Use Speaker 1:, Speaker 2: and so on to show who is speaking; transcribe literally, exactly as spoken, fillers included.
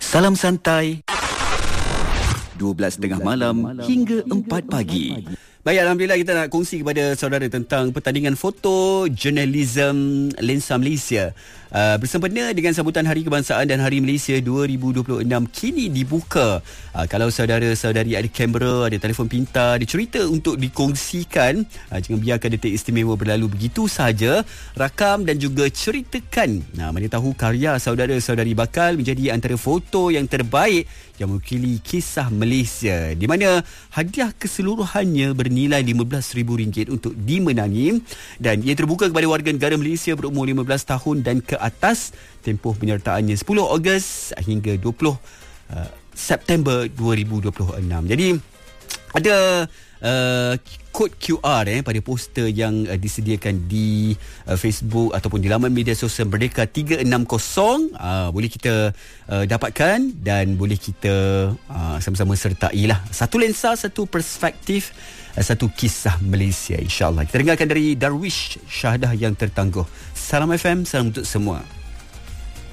Speaker 1: Salam santai dua belas tiga puluh malam hingga empat pagi. Baik, Alhamdulillah kita nak kongsi kepada saudara tentang pertandingan foto jurnalism Lensa Malaysia. Uh, bersempena dengan sambutan Hari Kebangsaan dan Hari Malaysia dua ribu dua puluh enam kini dibuka. Uh, kalau saudara-saudari ada kamera, ada telefon pintar, ada cerita untuk dikongsikan, uh, jangan biarkan detik istimewa berlalu begitu sahaja. Rakam dan juga ceritakan. Nah, mana tahu karya saudara-saudari bakal menjadi antara foto yang terbaik yang mewakili kisah Malaysia, di mana hadiah keseluruhannya bernilai lima belas ribu ringgit untuk dimenangi, dan ia terbuka kepada warga negara Malaysia berumur lima belas tahun dan ke atas. Tempoh penyertaannya sepuluh Ogos hingga dua puluh uh, September dua ribu dua puluh enam. Jadi ada uh, kod Q R eh, pada poster yang uh, disediakan di uh, Facebook ataupun di laman media sosial Merdeka tiga enam kosong. Uh, boleh kita uh, dapatkan dan boleh kita uh, sama-sama sertai lah. Satu lensa, satu perspektif, uh, satu kisah Malaysia, insyaAllah. Kita dengarkan dari Darwish Syahadah yang tertangguh. Salam F M, salam untuk semua.